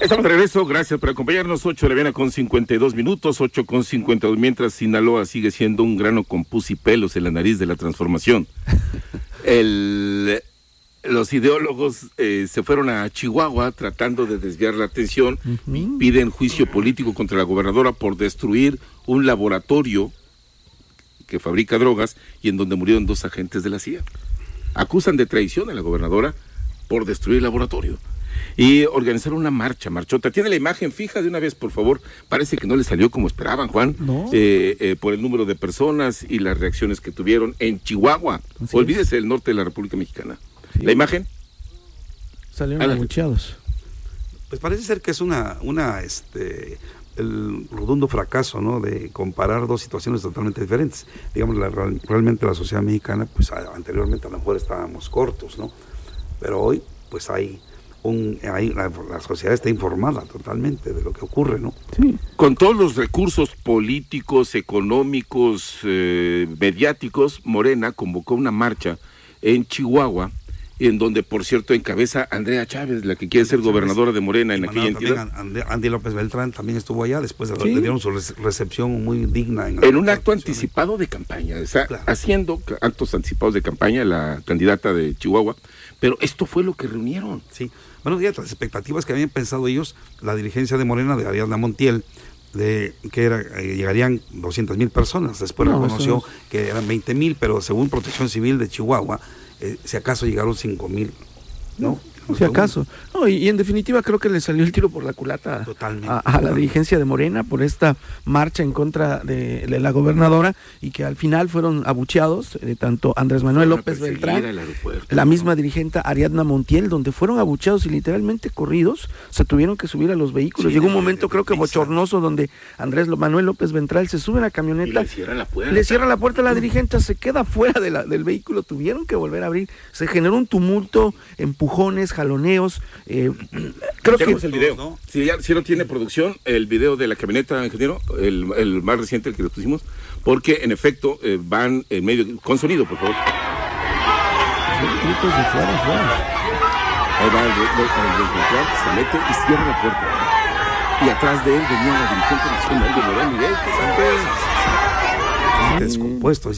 Estamos de regreso, gracias por acompañarnos. 8 de la mañana con 52 minutos, 8:52, mientras Sinaloa sigue siendo un grano con pus y pelos en la nariz de la transformación. Los ideólogos se fueron a Chihuahua tratando de desviar la atención, piden juicio político contra la gobernadora por destruir un laboratorio que fabrica drogas y en donde murieron 2 agentes de la CIA. Acusan de traición a la gobernadora por destruir el laboratorio. Y organizaron una marchota. ¿Tiene la imagen fija de una vez, por favor? Parece que no le salió como esperaban, Juan, no. Por el número de personas y las reacciones que tuvieron en Chihuahua. Olvídese del norte de la República Mexicana. Sí. ¿La imagen? Salieron abucheados. Pues parece ser que es el rotundo fracaso, ¿no?, de comparar 2 situaciones totalmente diferentes. Digamos, realmente la sociedad mexicana, pues anteriormente a lo mejor estábamos cortos, ¿no? Pero hoy, pues la sociedad está informada totalmente de lo que ocurre, ¿no? Sí. Con todos los recursos políticos, económicos, mediáticos, Morena convocó una marcha en Chihuahua, en donde, por cierto, encabeza Andrea Chávez, la que quiere ser gobernadora de Morena en aquella entidad. Andy López Beltrán también estuvo allá, después le dieron su recepción muy digna. En un acto anticipado de campaña, haciendo actos anticipados de campaña la candidata de Chihuahua, pero esto fue lo que reunieron. Sí, bueno, ya las expectativas que habían pensado ellos, la dirigencia de Morena, de Ariadna Montiel, llegarían 200,000 personas, después reconoció que eran 20,000, pero según Protección Civil de Chihuahua, si acaso llegaron 5,000, ¿no? Si acaso. No, y en definitiva creo que le salió el tiro por la culata a la dirigencia de Morena por esta marcha en contra de la gobernadora, y que al final fueron abucheados, tanto Andrés Manuel López Beltrán, la misma dirigente Ariadna Montiel, donde fueron abucheados y literalmente corridos, se tuvieron que subir a los vehículos. Llegó un momento, creo que bochornoso, donde Andrés Manuel López Beltrán se sube a la camioneta, le cierra la puerta a la dirigente, se queda fuera del vehículo, tuvieron que volver a abrir, se generó un tumulto, empujones, jaloneos. Creo que el video, ¿no? Si no tiene producción, el video de la camioneta, ingeniero, el más reciente, el que le pusimos, porque en efecto van en medio, con sonido, por favor. Gritos de fuera. Ahí va el se mete y cierra la puerta. Y atrás de él venía la dirigente nacional de Morena, Miguel, que descompuesto.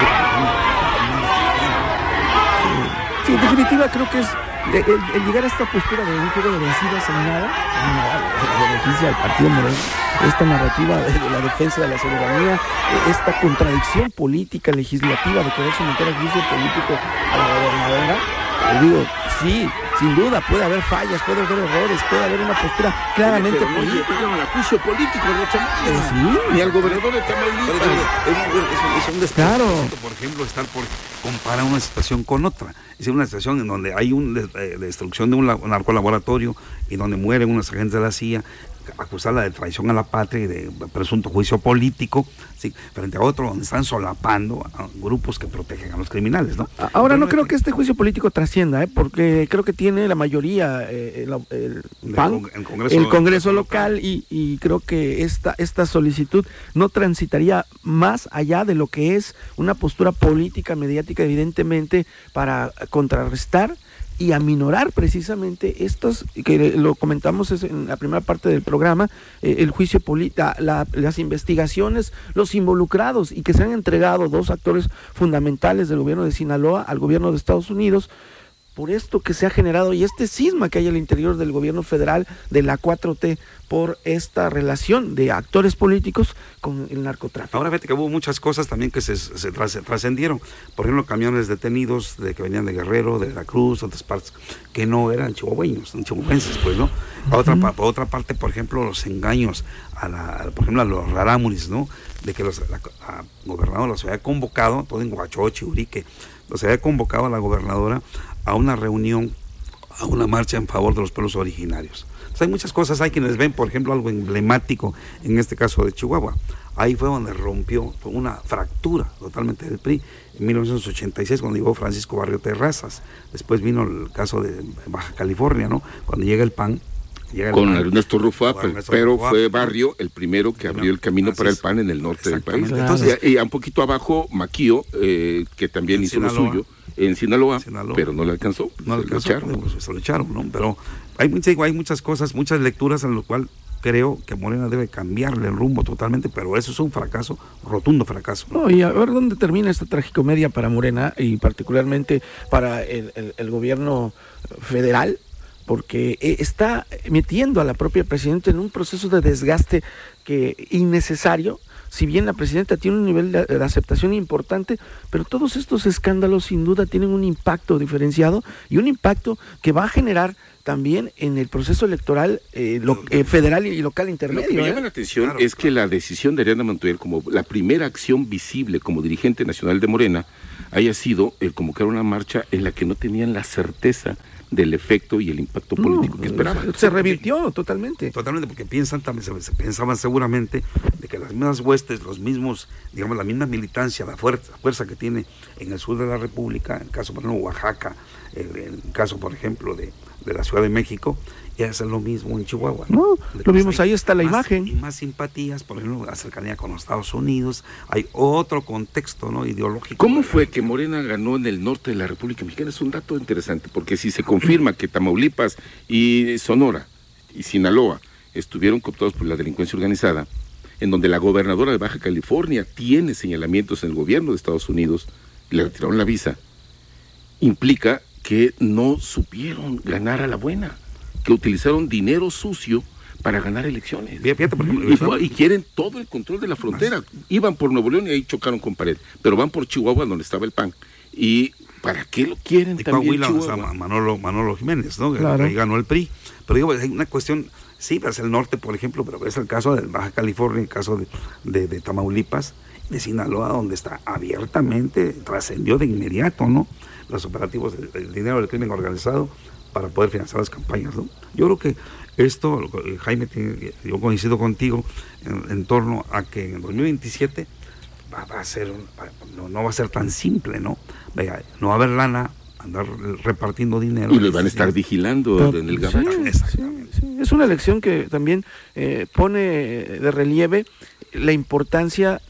Sí, en definitiva creo que es el llegar a esta postura de un juego de vencidas en nada beneficia al partido Morena. Esta narrativa de la defensa de la soberanía, esta contradicción política, legislativa, de querer someter al juicio político a la gobernadora. Digo, sí, sin duda puede haber fallas, puede haber errores, puede haber una postura claramente política. No llegaron a juicio político, ni al gobernador de Tamaulipas. Es un despropósito, por ejemplo, estar por comparar una situación con otra. Es una situación en donde hay una destrucción de un narcolaboratorio y donde mueren unos agentes de la CIA, acusarla de traición a la patria y de presunto juicio político, ¿sí?, frente a otro donde están solapando a grupos que protegen a los criminales, ¿no? Ahora no creo que este juicio político trascienda, porque creo que tiene la mayoría el Congreso local y creo que esta solicitud no transitaría más allá de lo que es una postura política, mediática, evidentemente, para contrarrestar y aminorar precisamente estos, que lo comentamos en la primera parte del programa, el juicio político, las investigaciones, los involucrados, y que se han entregado 2 actores fundamentales del gobierno de Sinaloa al gobierno de Estados Unidos, por esto que se ha generado y este cisma que hay al interior del gobierno federal, de la 4T, por esta relación de actores políticos con el narcotráfico. Ahora fíjate que hubo muchas cosas también que se trascendieron. Por ejemplo, camiones detenidos que venían de Guerrero, de Veracruz, otras partes, que no eran chihuahueños, chihuahuenses, pues, ¿no? Por otra parte, por ejemplo, los engaños por ejemplo, a los rarámuris, ¿no? De que la gobernadora los había convocado, todo en Huachochi, Urique, los había convocado a la gobernadora a una reunión, a una marcha en favor de los pueblos originarios. Entonces hay muchas cosas, hay quienes ven, por ejemplo, algo emblemático en este caso de Chihuahua. Ahí fue donde rompió una fractura totalmente del PRI, en 1986, cuando llegó Francisco Barrio Terrazas. Después vino el caso de Baja California, ¿no? Cuando llega el PAN Con Ernesto Rufo, pero fue Barrio el primero que abrió el camino para el PAN en el norte del país. Entonces, y un poquito abajo, Maquío, que también hizo lo suyo en Sinaloa, pero no le alcanzó. No le alcanzó, se lo echaron, ¿no? Pero hay muchas cosas, muchas lecturas en lo cual creo que Morena debe cambiarle el rumbo totalmente, pero eso es un fracaso, rotundo fracaso. No, y a ver dónde termina esta tragicomedia para Morena y particularmente para el gobierno federal, porque está metiendo a la propia presidenta en un proceso de desgaste innecesario. Si bien la presidenta tiene un nivel de aceptación importante, pero todos estos escándalos sin duda tienen un impacto diferenciado y un impacto que va a generar también en el proceso electoral federal y local intermedio. Lo que me llama la atención es que la decisión de Ariadna Montiel, como la primera acción visible como dirigente nacional de Morena, haya sido el convocar una marcha en la que no tenían la certeza del efecto y el impacto político que esperaban. Se revirtió totalmente. Totalmente, porque pensaban seguramente de que las mismas huestes, los mismos, digamos, la misma militancia, la fuerza que tiene en el sur de la República, en el caso, por ejemplo, Oaxaca, en el caso, por ejemplo, de la Ciudad de México, y hacer lo mismo en Chihuahua. No, lo vimos, ahí está la imagen. Y más simpatías, por ejemplo, la cercanía con los Estados Unidos, hay otro contexto, ¿no?, ideológico. ¿Cómo fue que Morena ganó en el norte de la República Mexicana? Es un dato interesante, porque si se confirma que Tamaulipas y Sonora y Sinaloa estuvieron cooptados por la delincuencia organizada, en donde la gobernadora de Baja California tiene señalamientos en el gobierno de Estados Unidos, y le retiraron la visa, implica que no supieron ganar a la buena, que utilizaron dinero sucio para ganar elecciones. Fíjate, por ejemplo, y quieren todo el control de la frontera. Iban por Nuevo León y ahí chocaron con pared, pero van por Chihuahua donde estaba el PAN. ¿Y para qué lo quieren también Chihuahua? Manolo Jiménez, ¿no? Claro. Ahí ganó el PRI. Pero digo, hay una cuestión, sí, es el norte, por ejemplo, pero es el caso de Baja California, el caso de Tamaulipas, de Sinaloa, donde está abiertamente, trascendió de inmediato, ¿no?, los operativos del dinero del crimen organizado para poder financiar las campañas, ¿no? Yo creo que esto, Jaime, yo coincido contigo en torno a que en el 2027 va a ser, no va a ser tan simple, ¿no? No va a haber lana, andar repartiendo dinero. Y los van a estar vigilando en el gabacho. Sí. Es una elección que también pone de relieve la importancia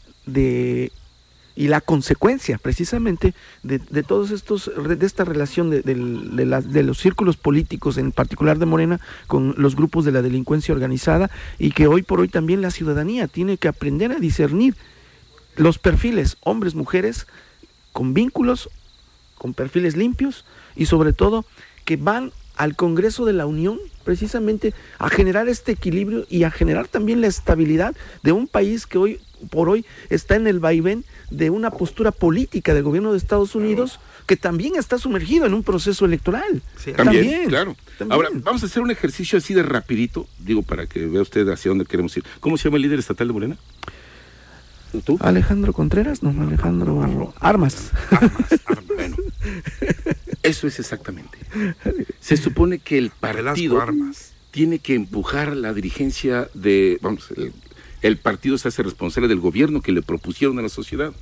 y la consecuencia precisamente de todos estos, de esta relación de los círculos políticos, en particular de Morena, con los grupos de la delincuencia organizada, y que hoy por hoy también la ciudadanía tiene que aprender a discernir los perfiles, hombres, mujeres, con vínculos, con perfiles limpios, y sobre todo que van al Congreso de la Unión precisamente a generar este equilibrio y a generar también la estabilidad de un país que hoy por hoy está en el vaivén de una postura política del gobierno de Estados Unidos, que también está sumergido en un proceso electoral. Sí, también, claro. También. Ahora, vamos a hacer un ejercicio así de rapidito, digo, para que vea usted hacia dónde queremos ir. ¿Cómo se llama el líder estatal de Morena? ¿Tú? Alejandro Contreras, no, Alejandro Armas. Bueno, eso es exactamente. Se supone que el partido tiene que empujar la dirigencia de, el partido se hace responsable del gobierno que le propusieron a la sociedad.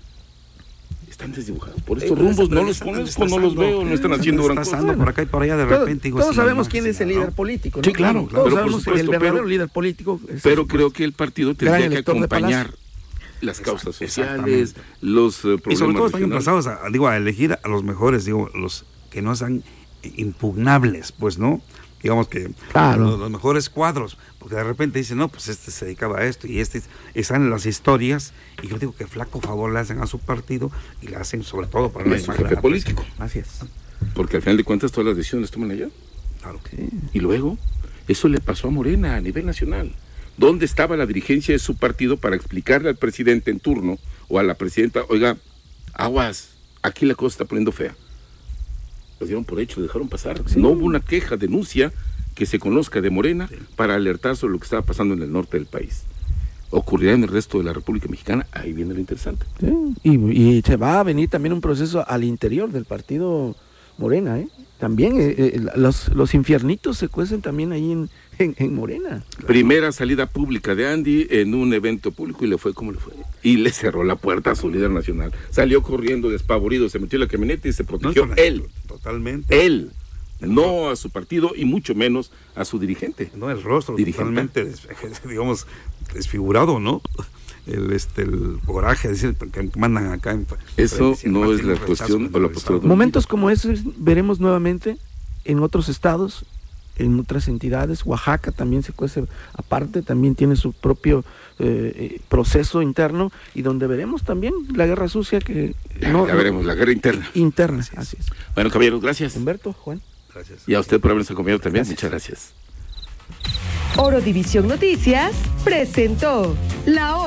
Están desdibujados. Por estos rumbos no los conozco, no los veo, no están haciendo gran cosa. Por acá y por allá de repente. Todos sabemos quién es el líder político, ¿no? Sí, claro. Todos sabemos el verdadero líder político. Pero creo que el partido tendría que acompañar las causas sociales, los problemas. Y sobre todo están emplazados a elegir a los mejores, los que no sean impugnables, pues, ¿no? Digamos que los mejores cuadros, porque de repente dicen, no, pues este se dedicaba a esto y están en las historias, y yo digo que flaco favor le hacen a su partido y le hacen sobre todo para el jefe político. Así es. Porque al final de cuentas todas las decisiones las toman allá. Claro que sí. Y luego, eso le pasó a Morena a nivel nacional. ¿Dónde estaba la dirigencia de su partido para explicarle al presidente en turno o a la presidenta, oiga, aguas, aquí la cosa está poniendo fea? Lo dieron por hecho, lo dejaron pasar. Sí. No hubo una queja, denuncia que se conozca de Morena para alertar sobre lo que estaba pasando en el norte del país. Ocurrirá en el resto de la República Mexicana, ahí viene lo interesante. Sí. Y se va a venir también un proceso al interior del partido Morena, ¿eh? También los infiernitos se cuecen también ahí en Morena. Primera salida pública de Andy en un evento público y le fue como le fue. Y le cerró la puerta a su líder nacional. Salió corriendo despavorido, se metió en la camioneta y se protegió él. Totalmente. Él. no a su partido y mucho menos a su dirigente. No, el rostro dirigente. totalmente, digamos, desfigurado, ¿no? El coraje, decir, que mandan acá. Eso no es la cuestión o la postura. Momentos como esos veremos nuevamente en otros estados, en otras entidades. Oaxaca también se cuece aparte, también tiene su propio proceso interno, y donde veremos también la guerra sucia que veremos, la guerra interna. Interna, así es. Bueno, caballeros, gracias. Humberto, Juan. Gracias. Y a usted por habernos acompañado también. Gracias. Muchas gracias. Oro División Noticias presentó La Hora.